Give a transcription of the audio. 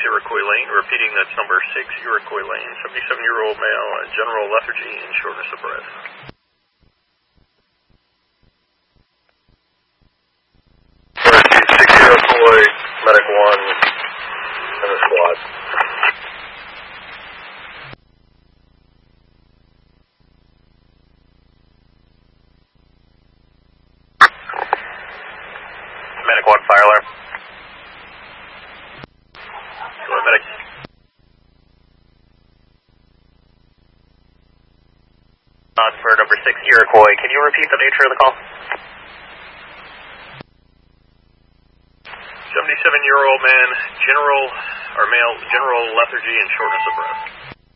Iroquois Lane. Repeating, that's number 6 Iroquois Lane. 77-year-old male, general lethargy and shortness of breath. Number 6 Iroquois, medic 1, and the squad. Medic 1, fire alarm. Medic. On for number 6 Iroquois, can you repeat the nature of the call? 77-year-old man, male, general lethargy and shortness of breath.